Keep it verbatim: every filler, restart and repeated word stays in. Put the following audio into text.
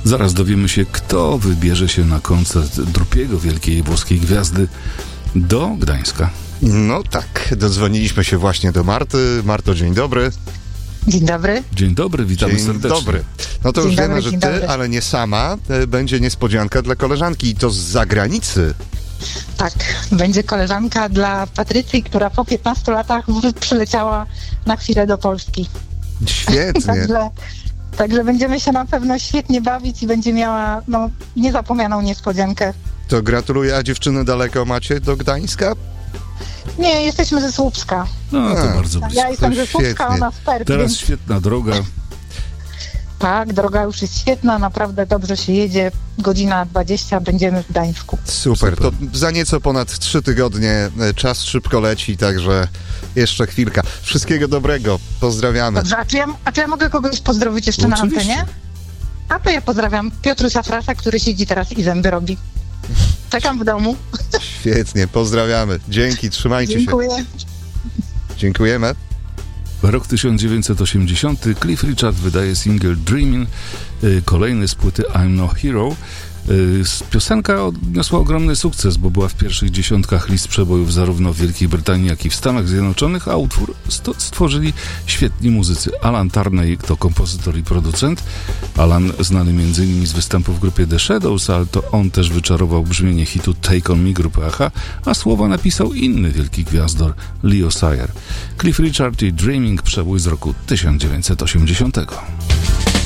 Zaraz dowiemy się, kto wybierze się na koncert drugiego wielkiej włoskiej gwiazdy do Gdańska. No tak, dodzwoniliśmy się właśnie do Marty. Marto, dzień dobry. Dzień dobry. Dzień dobry, witamy dzień serdecznie. Dobry. No to Dzień już dobry, wiemy, że dzień ty, dobry. ale nie sama, e, będzie niespodzianka dla koleżanki i to z zagranicy. Tak, będzie koleżanka dla Patrycji, która po piętnastu latach w- przyleciała na chwilę do Polski. Świetnie. Także, także będziemy się na pewno świetnie bawić i będzie miała no, niezapomnianą niespodziankę. To gratuluję. A dziewczyny daleko macie do Gdańska? Nie, jesteśmy ze Słupska. No to A, bardzo blisko. Ja jestem to ze Słupska, świetnie. ona z Perk, Teraz więc świetna droga. tak, droga już jest świetna, naprawdę dobrze się jedzie. Godzina dwadzieścia, będziemy w Gdańsku. Super. Super. To za nieco ponad trzy tygodnie. e, Czas szybko leci, także jeszcze chwilka. Wszystkiego dobrego. Pozdrawiamy. Dobrze, a czy ja, a czy ja mogę kogoś pozdrowić jeszcze na Oczywiście. antenie? A to ja pozdrawiam Piotrusia Frasa, który siedzi teraz i zęby robi. Czekam w domu. Świetnie. Pozdrawiamy. Dzięki. Trzymajcie Dziękuję. się. Dziękujemy. Rok tysiąc dziewięćset osiemdziesiąty. Cliff Richard wydaje single Dreamin', y, kolejny z płyty I'm No Hero. Y, s- Piosenka odniosła ogromny sukces, bo była w pierwszych dziesiątkach list przebojów zarówno w Wielkiej Brytanii, jak i w Stanach Zjednoczonych, a utwór sto- stworzyli świetni muzycy. Alan Tarney to kompozytor i producent. Alan znany między innymi z występów w grupie The Shadows, ale to on też wyczarował brzmienie hitu Take On Me grupy Aha, a słowa napisał inny wielki gwiazdor Leo Sayer. Cliff Richard i Dreaming, przebój z roku tysiąc dziewięćset osiemdziesiątego.